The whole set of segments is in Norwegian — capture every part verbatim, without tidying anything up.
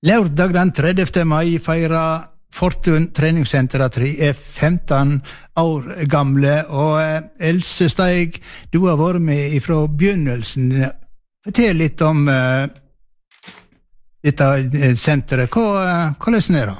Lørdag den tredjevte mai feirer Fortun treningssenter at de er femten år gamle, og Else Steig, du har vært med fra begynnelsen. Fortell litt om uh, dette senteret. Hva, hvordan er det?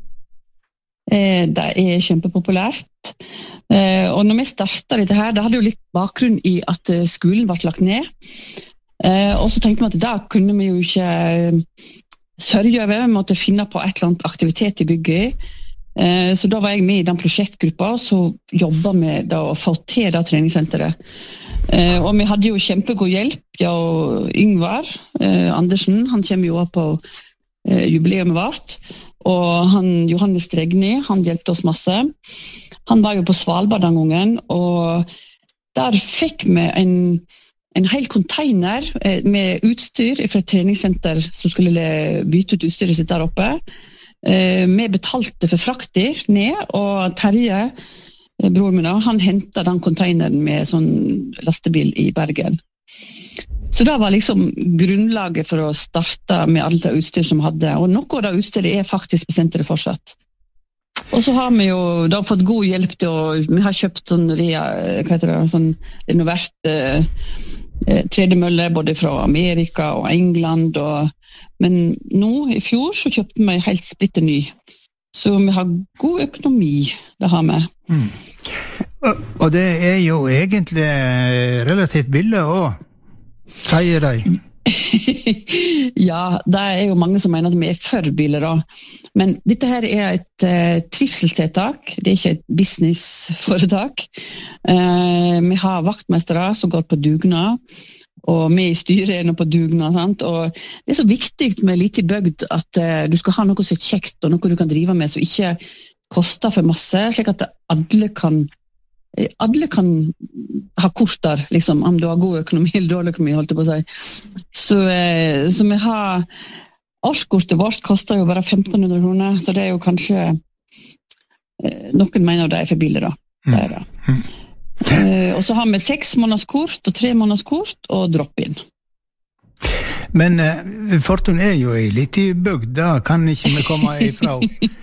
Eh, det er kjempepopulært. Eh, og når vi startet dette her, det hadde jo litt bakgrunn i at skolen ble lagt ned. Eh, og så tenkte vi at da kunne vi jo ikke sørge over, vi måtte finne på et eller annet aktivitet i bygget. Eh, så da var jeg med i den prosjektgruppa, så jobbet vi da å få til det treningssenteret. Eh, og vi hadde jo kjempegod hjelp, ja, og Yngvar eh, Andersen, han kommer jo på eh, jubileet vårt, og han, Johannes Dregni, han hjelpte oss masse. Han var jo på Svalbard den gangen, og der fikk vi en en hel container med utstyr fra et treningssenter som skulle bytte ut utstyret sitt der oppe. Vi betalte for frakter ned, og Terje, bror min, han hentet den containeren med sånn lastebil i Bergen. Så det var liksom grunnlaget for å starte med alt det utstyr som vi hadde, og noe av det utstyret er faktisk på senteret fortsatt. Og så har vi jo da fått god hjelp til å, vi har kjøpt sånn, hva heter det, sånn renovert eh, tredemølle både fra Amerika og England, og, men nå i fjor så kjøpte vi helt splitter ny. Så vi har god økonomi, det har vi. Mm. Og, og det er jo egentlig relativt billig også, sier de. Ja, det er jo mange som mener at vi er for biler da. Men dette her er et uh, trivselstiltak, det er ikke et businessforetak. Uh, vi har vaktmestere som går på dugnad, og vi i styret er nå på dugnad, sant? Og det er så viktig med lite bygd at uh, du skal ha noe som er kjekt, og noe du kan drive med, som ikke koster for masse, slik at alle kan Alle kan ha kort der, liksom, om du har god økonomi eller dårlig økonomi, holdt jeg på å si. Så, eh, så vi har, årskortet vårt koster jo bare femten hundre kroner, så det er jo kanskje, eh, noen mener det er for billig da. Det er det. Mm. Eh, og så har vi seks måneders kort, og tre måneders kort, og drop-in. Men uh, Fortun er jo i litt i bygd, da kan ikke vi komme ifra.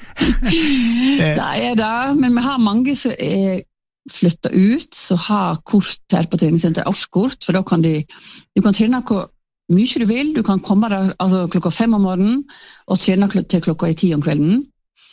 Det er det, men vi har mange som er flytta ut, så ha kort her på treningssenter, årskort, for da kan de, du kan trene hvor mye du vil, du kan komme der altså, klokka fem om morgenen, og trene til klokka i ti om kvelden.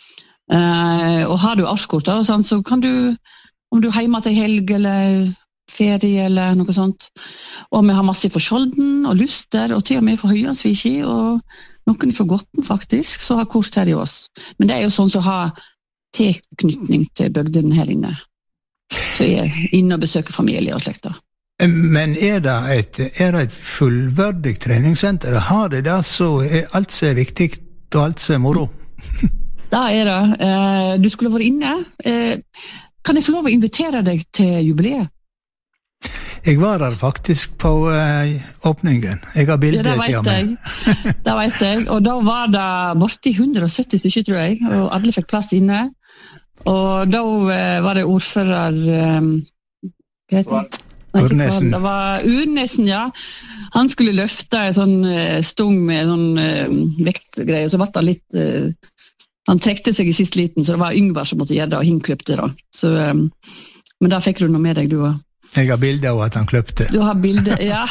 Uh, og har du årskort, da, sånn, så kan du, om du er hjemme til helg, eller ferie, eller noe sånt, og vi har masse for Skjolden, og Luster, og til og med for Høyansviki, og noen for Gotten, faktisk, så har kort her i oss. Men det er jo sånn som har tilknytning til bygden her inne. Så jeg er inne og besøker familie og slekta. Men er det et, er det et fullverdig treningssenter? Har det det, så er alt som er viktig, og alt som er moro? Da er det. Du skulle vært inne. Kan jeg få lov å invitere deg til jubileet? Jeg var der faktisk på åpningen. Jeg har bildet til ja, meg. Det vet jeg. Og da var det borti hundre og sytti stykker, tror jeg, og alle fikk plass inne. Og da var det ordfører um, hva heter det? Urnesen. Det var Urnesen, ja. Han skulle løfte en sånn uh, stung med en sånn uh, vektgreie, og så var det litt uh, han trekte seg i sist liten, så det var Yngvar som måtte gjøre det, og han kløpte da. Så, um, men da fikk du noe med deg, du også. Jeg har bilder av at han kløpte. Du har bilder, ja.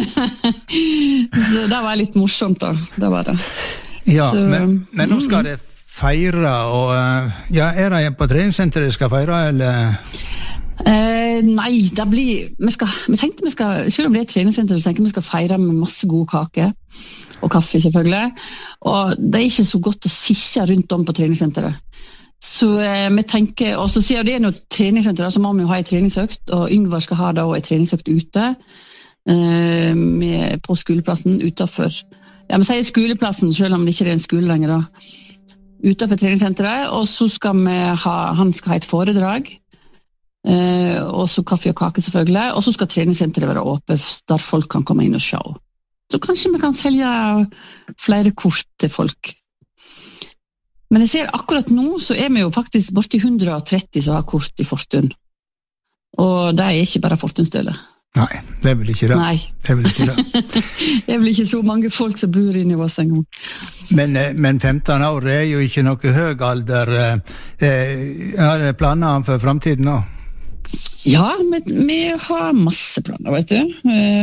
Så det var litt morsomt da, det var det. Ja, så, men, men nå skal det feire, og ja, er det på treningssenteret skal feire, eller? Eh, nei, det blir, vi, skal, vi tenkte vi skal, selv om det er treningssenter, så tenker vi skal feire med masse gode kake, og kaffe selvfølgelig, og det er ikke så godt å sitte rundt om på treningssenteret. Så eh, vi tenker, og så sier det er noe treningssenter, så må vi jo ha en treningsøkt, og Yngvar skal ha da en treningsøkt ute, eh, med, på skoleplassen, utenfor. Ja, vi sier skoleplassen, selv om det ikke er en skole lenger da. Utenfor treningssenteret, og så skal vi ha, han skal ha et foredrag, eh, og så kaffe og kake selvfølgelig, og så skal treningssenteret være åpent, der folk kan komme inn og se. Så kanskje vi kan selge flere kort til folk. Men jeg ser akkurat nå, så er vi jo faktisk borti hundre og tretti som har kort i Fortun. Og det er ikke bare Fortunstølet. Nei, det er vel ikke det. Nei. Det er vel ikke det. Det er vel ikke så mange folk som bor inne i oss en gang. Men, men femten år er jo ikke noe høy alder. Har du planer for fremtiden nå? Ja, vi, vi har masse planer, vet du.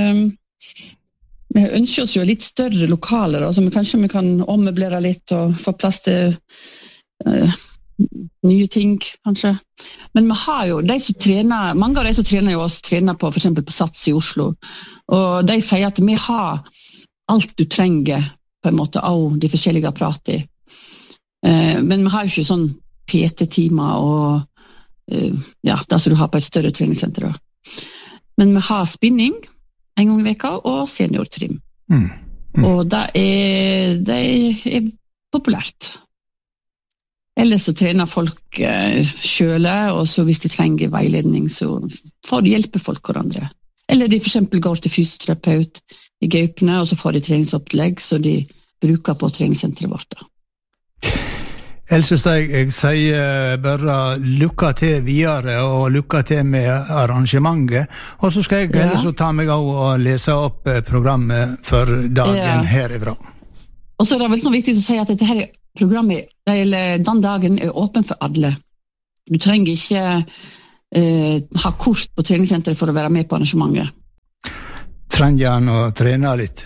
Vi ønsker oss jo litt større lokaler, så vi, kanskje vi kan ommøblere litt og få plass til uh, nye ting, kanskje. Men vi har jo, de som trener, mange av de som trener jo oss, trener på, for eksempel på Sats i Oslo, og de sier at vi har alt du trenger, på en måte, av de forskjellige apparatene. Uh, men vi har jo ikke sånn P T-timer og uh, ja, det som du har på et større treningssenter. Men vi har spinning en gang i veka, og seniortrim. Mm. Mm. Og det er, det er populært. Ellers så trener folk uh, selv, og så hvis de trenger veiledning, så får de hjelpe folk hverandre. Eller de for eksempel går til fysioterapeut i Gaupene, og så får de treningsopplegg, så de bruker på treningssenteret vårt. Da. Else Steig, jeg sier bare lykke til videre, og lykke til med arrangementet. Og så skal jeg ja. ellers ta meg av og lese opp programmet for dagen ja. herifra. Og så er det veldig sånn viktig å si at dette her programmet, eller den dagen, er åpen for alle. Du trenger ikke eh, ha kort på treningssenteret for å være med på arrangementet. Trenger han å trene litt?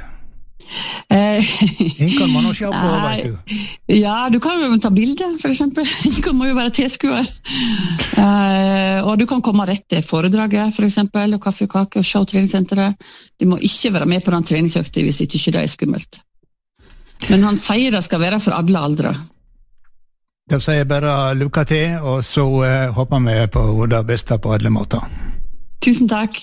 En kan man også se på, vet du. Ja, du kan jo ta bilder, for eksempel. En kan må jo være tilskuer. Uh, og du kan komme rett til foredraget, for eksempel, og kaffe og kake, og se treningssenteret. Du må ikke være med på den treningsøkte hvis ikke det er skummelt. Men han sier det skal være for alle aldre. Da sier jeg bare lykke til, og så uh, håper vi på det beste på alle måter. Tusen takk.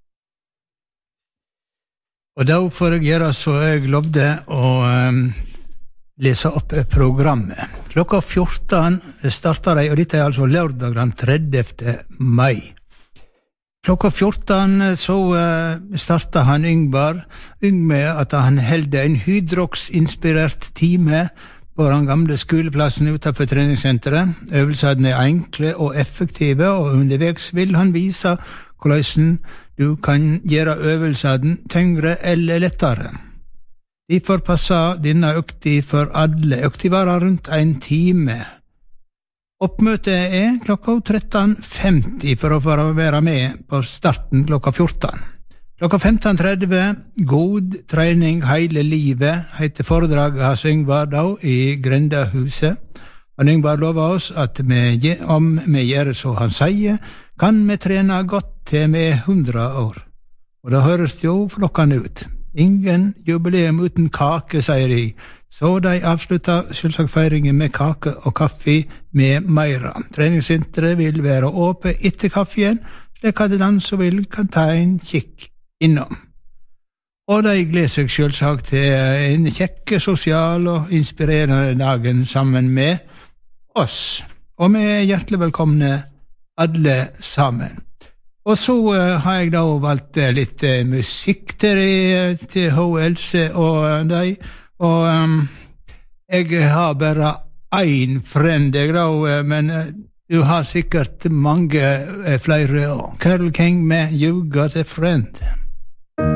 Og da får jeg gjøre så jeg lovde å um, lese opp programmet. Klokka fjorten starter de, og dette er altså lørdag den tredjevte mai. Klokka fjorten så uh, starter han Yngvar, Yng med at han helde en hydrox-inspirert time på den gamle skoleplassen utenfor treningssenteret. Øvelsene er enkle og effektive, og underveis vil han vise hvordan du kan gjøre øvelsene tyngre eller lettere. Derfor passer denne økta for alle. Økta varer rundt en time. Oppmøtet er klokka tretten femti for å få være med på starten klokka fjorten. Klokka femten tretti, God trening hele livet, heter foredraget hans Yngvar da i Grendahuset. Og Yngvar lover oss at vi, om vi gjør så han sier, kan vi trene godt til vi er hundre år. Og da høres det jo flokkende ut. Ingen jubileum uten kake, sier de. Så de avslutter selvsagt feiringen med kake og kaffe med meira. Treningssenteret vil være åpent etter kaffen, slik at den som vil kan ta en kikk innom. Og de gleder seg selvsagt til en kjekke, sosial og inspirerende dagen sammen med oss. Og vi er hjertelig velkomne alle sammen. Og så uh, har jeg da valgt uh, litt uh, musikk til, de, til H. Else og uh, deg. Og um, jeg har bare ein friend, jeg da, uh, men uh, du har sikkert mange uh, flere. Carole King med You Got a Friend.